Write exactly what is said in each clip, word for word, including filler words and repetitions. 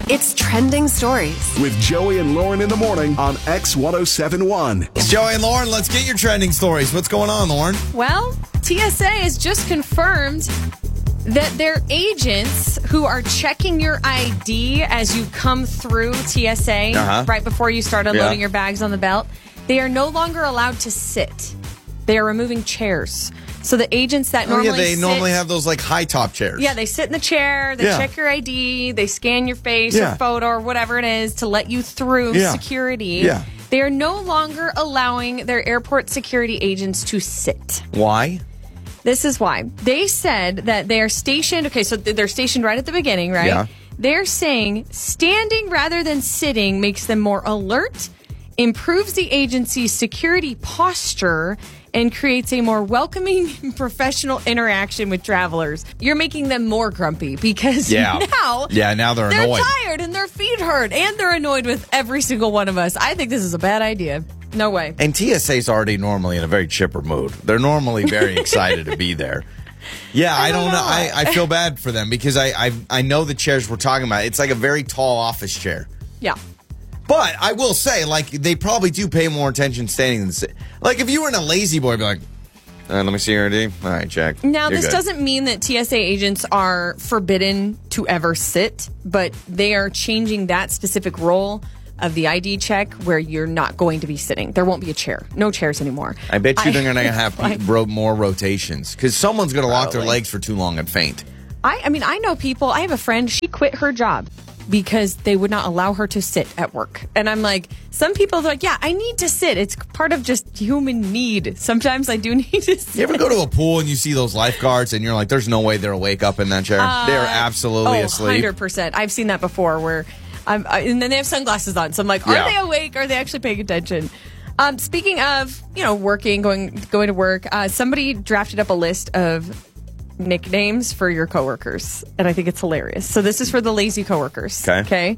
It's Trending Stories with Joey and Lauren in the morning on X ten seventy-one. It's Joey and Lauren. Let's get your trending stories. What's going on, Lauren? Well, T S A has just confirmed that their agents who are checking your I D as you come through T S A uh-huh. right before you start unloading Yeah. your bags on the belt, they are no longer allowed to sit. They are removing chairs. So the agents that Oh, normally yeah, they sit, normally have those like high top chairs. Yeah, they sit in the chair, they Yeah. check your I D, they scan your face Yeah. or photo or whatever it is to let you through Yeah. security. Yeah. They are no longer allowing their airport security agents to sit. Why? This is why. They said that they're stationed, okay, so they're stationed right at the beginning, right? Yeah. They're saying standing rather than sitting makes them more alert, improves the agency's security posture, and creates a more welcoming professional interaction with travelers. You're making them more grumpy because Yeah. now, Yeah, now they're they're annoyed. tired and their feet hurt and they're annoyed with every single one of us. I think this is a bad idea. No way. And T S A's already normally in a very chipper mood. They're normally very excited to be there. Yeah, I, I don't don't know. know. I, I feel bad for them because I, I I know the chairs we're talking about. It's like a very tall office chair. Yeah. But I will say, like, they probably do pay more attention standing than sitting. Like, if you were in a lazy boy, I'd be like, uh, let me see your I D. All right, check. Now, You're this good. doesn't mean that T S A agents are forbidden to ever sit, but they are changing that specific role of the I D check where you're not going to be sitting. There won't be a chair. No chairs anymore. I bet you they're going to have like- ro- more rotations because someone's going to lock their Probably. legs for too long and faint. I, I mean, I know people. I have a friend. She quit her job because they would not allow her to sit at work. And I'm like, some people are like, yeah, I need to sit. It's part of just human need. Sometimes I do need to sit. You ever go to a pool and you see those lifeguards and you're like, there's no way they'll wake up in that chair? Uh, They're absolutely oh, asleep. one hundred percent. I've seen that before where I'm, I, and then they have sunglasses on. So I'm like, are Yeah. they awake? Are they actually paying attention? Um, speaking of, you know, working, going going to work, uh, somebody drafted up a list of nicknames for your coworkers, and I think it's hilarious. So this is for the lazy coworkers. Okay. Okay.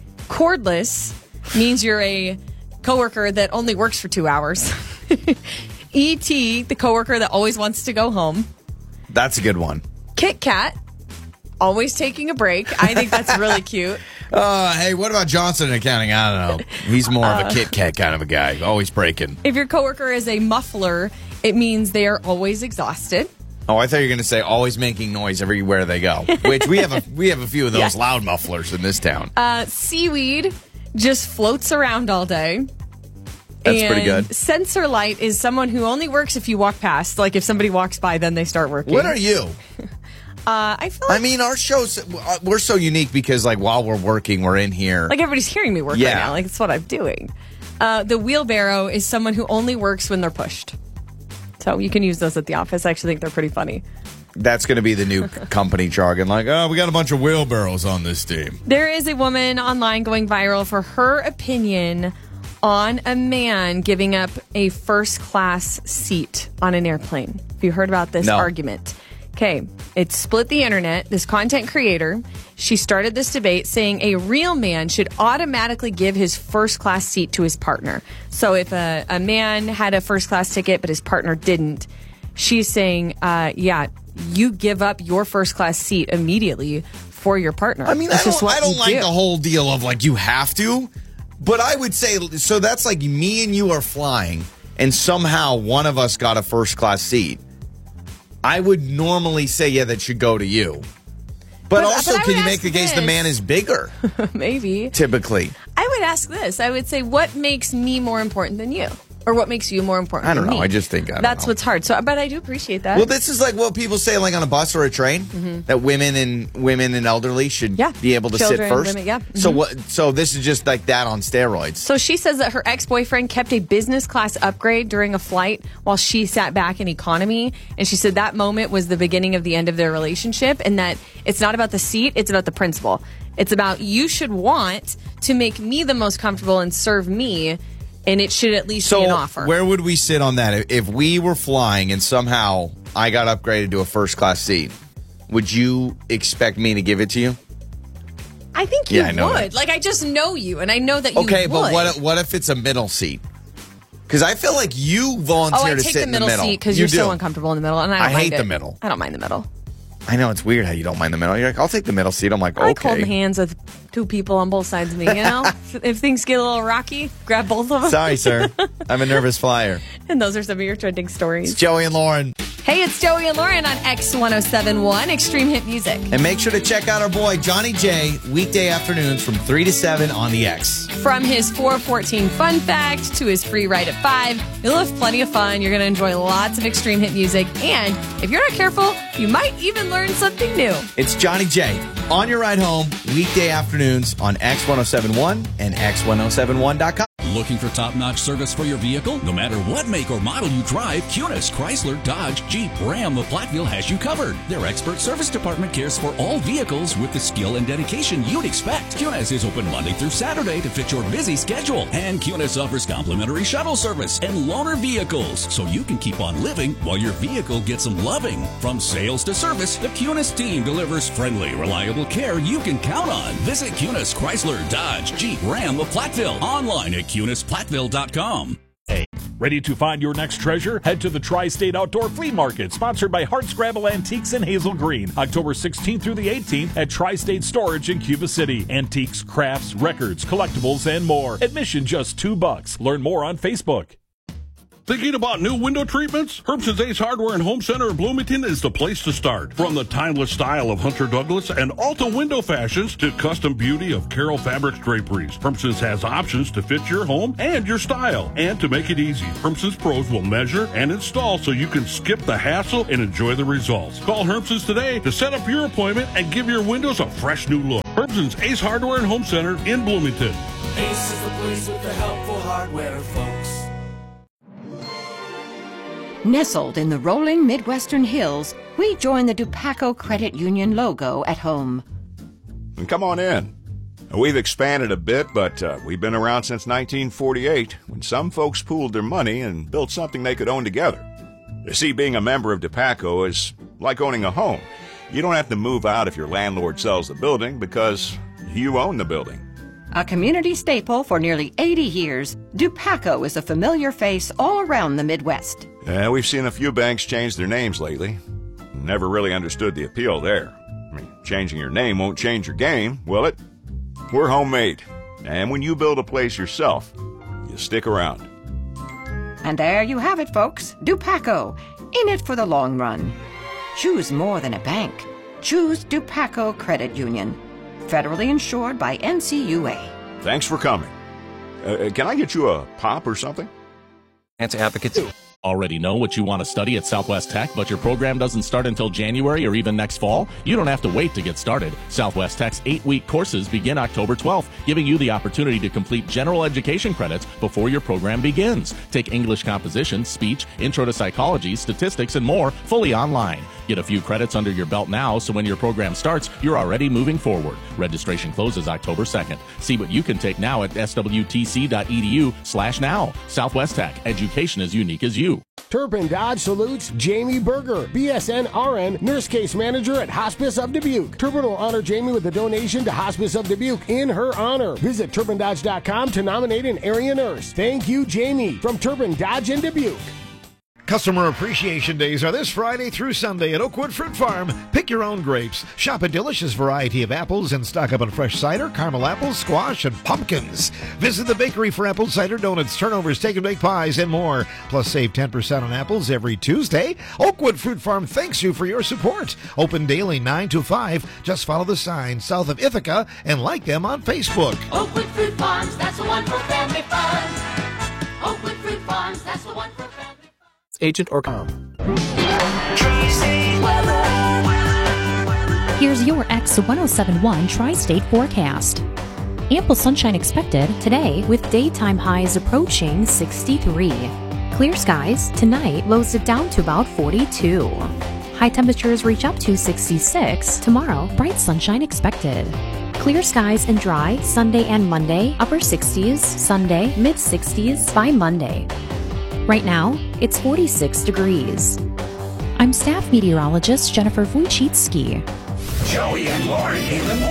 Cordless means you're a coworker that only works for two hours. E T, the coworker that always wants to go home. That's a good one. Kit Kat, always taking a break. I think that's really cute. Uh, hey, what about Johnson in accounting? I don't know. He's more of a Kit Kat kind of a guy, always breaking. If your coworker is a muffler, it means they are always exhausted. Oh, I thought you were going to say always making noise everywhere they go, which we have a we have a few of those Yes. loud mufflers in this town. Uh, seaweed just floats around all day. That's and pretty good. Sensor light is someone who only works if you walk past. Like if somebody walks by, then they start working. What are you? Uh, I feel like, I mean, our shows, uh, we're so unique because, like, while we're working, we're in here. like everybody's hearing me work Yeah. right now. Like it's what I'm doing. Uh, the wheelbarrow is someone who only works when they're pushed. So you can use those at the office. I actually think they're pretty funny. That's going to be the new company jargon. Like, oh, we got a bunch of wheelbarrows on this team. There is a woman online going viral for her opinion on a man giving up a first class seat on an airplane. Have you heard about this No. argument? Okay, it split the internet. This content creator, she started this debate saying a real man should automatically give his first class seat to his partner. So if a, a man had a first class ticket but his partner didn't, she's saying, uh, yeah, you give up your first class seat immediately for your partner. I mean, That's I don't, just what I don't you like do. the whole deal of, like, you have to. But I would say, so that's like me and you are flying, and somehow one of us got a first class seat. I would normally say, yeah, that should go to you. But, But- also, but I can would you make ask the case the this. man is bigger, Maybe. typically? I would ask this. I would say, what makes me more important than you? Or what makes you more important I don't than know. me? I just think, I don't That's know. what's hard. So, but I do appreciate that. Well, this is like what people say, like on a bus or a train, that women and women and elderly should Mm-hmm. Yeah. be able to Children, sit first. women, yeah. So Mhm. what? So this is just like that on steroids. So she says that her ex-boyfriend kept a business class upgrade during a flight while she sat back in economy. And she said that moment was the beginning of the end of their relationship, and that it's not about the seat, it's about the principle. It's about you should want to make me the most comfortable and serve me, and it should at least be So an offer. where would we sit on that? If we were flying and somehow I got upgraded to a first class seat, would you expect me to give it to you? I think you Yeah, I know would. that. Like, I just know you, and I know that you Okay, would. but what what if it's a middle seat? Because I feel like you volunteer Oh, I to take sit the in the middle middle seat because You you're so do. uncomfortable in the middle, and I, don't I mind hate it. the middle. I don't mind the middle. I know it's weird how you don't mind the middle. You're like, I'll take the middle seat. I'm like, I like okay. holding hands with two people on both sides of me, you know? If things get a little rocky, grab both of them. Sorry, sir. I'm a nervous flyer. And those are some of your trending stories. It's Joey and Lauren. Hey, it's Joey and Lauren on X one oh seven point one Extreme Hit Music. And make sure to check out our boy, Johnny J, weekday afternoons from three to seven on the X. From his four fourteen fun fact to his free ride at five, you'll have plenty of fun. You're going to enjoy lots of extreme hit music. And if you're not careful, you might even learn something new. It's Johnny J on your ride home, weekday afternoons on X one oh seven point one and X one oh seven one dot com. Looking for top-notch service for your vehicle? No matter what make or model you drive, Cunis, Chrysler, Dodge, Jeep, Ram of Platteville has you covered. Their expert service department cares for all vehicles with the skill and dedication you'd expect. Cunis is open Monday through Saturday to fit your busy schedule. And Cunis offers complimentary shuttle service and loaner vehicles, so you can keep on living while your vehicle gets some loving. From sales to service, the Cunis team delivers friendly, reliable care you can count on. Visit Cunis, Chrysler, Dodge, Jeep, Ram of Platteville. Online at Cunis Platteville dot com. Ready to find your next treasure? Head to the Tri-State Outdoor Flea Market, sponsored by Hardscrabble Antiques in Hazel Green, October sixteenth through the eighteenth at Tri-State Storage in Cuba City. Antiques, crafts, records, collectibles, and more. Admission just two bucks. Learn more on Facebook. Thinking about new window treatments? Herbson's Ace Hardware and Home Center in Bloomington is the place to start. From the timeless style of Hunter Douglas and Alta window fashions to custom beauty of Carroll Fabrics draperies, Herbson's has options to fit your home and your style. And to make it easy, Herbson's pros will measure and install so you can skip the hassle and enjoy the results. Call Herbson's today to set up your appointment and give your windows a fresh new look. Herbson's Ace Hardware and Home Center in Bloomington. Ace is the place with the helpful hardware, folks. Nestled in the rolling Midwestern hills, we join the Dupaco Credit Union logo at home. And come on in. We've expanded a bit, but uh, we've been around since nineteen forty-eight, when some folks pooled their money and built something they could own together. You see, being a member of Dupaco is like owning a home. You don't have to move out if your landlord sells the building because you own the building. A community staple for nearly eighty years, Dupaco is a familiar face all around the Midwest. Yeah, we've seen a few banks change their names lately. Never really understood the appeal there. I mean, changing your name won't change your game, will it? We're homemade. And when you build a place yourself, you stick around. And there you have it, folks. Dupaco, in it for the long run. Choose more than a bank. Choose Dupaco Credit Union. Federally insured by N C U A. Thanks for coming. Uh, can I get you a pop or something? Answer advocates. Already know what you want to study at Southwest Tech, but your program doesn't start until January or even next fall? You don't have to wait to get started. Southwest Tech's eight-week courses begin October twelfth, giving you the opportunity to complete general education credits before your program begins. Take English composition, speech, intro to psychology, statistics, and more fully online. Get a few credits under your belt now, so when your program starts, you're already moving forward. Registration closes October second. See what you can take now at S W T C dot E D U slash now. Southwest Tech, education as unique as you. Turpin Dodge salutes Jamie Berger, B S N R N, Nurse Case Manager at Hospice of Dubuque. Turpin will honor Jamie with a donation to Hospice of Dubuque in her honor. Visit Turpin Dodge dot com to nominate an area nurse. Thank you, Jamie, from Turpin Dodge in Dubuque. Customer Appreciation Days are this Friday through Sunday at Oakwood Fruit Farm. Pick your own grapes. Shop a delicious variety of apples and stock up on fresh cider, caramel apples, squash, and pumpkins. Visit the bakery for apple cider donuts, turnovers, take and bake pies, and more. Plus, save ten percent on apples every Tuesday. Oakwood Fruit Farm thanks you for your support. Open daily nine to five. Just follow the sign south of Ithaca and like them on Facebook. Oakwood Fruit Farms, that's the one for family fun. Oakwood Fruit Farms, that's the one for family fun. Agent or com. Here's your X one oh seven point one Tri-State forecast. Ample sunshine expected today with daytime highs approaching sixty-three. Clear skies tonight, lows it down to about forty-two. High temperatures reach up to sixty-six. Tomorrow, bright sunshine expected. Clear skies and dry Sunday and Monday, upper sixties, Sunday, mid sixties by Monday. Right now, it's forty-six degrees. I'm staff meteorologist Jennifer Wojcicki. Joey and Lauren in the morning.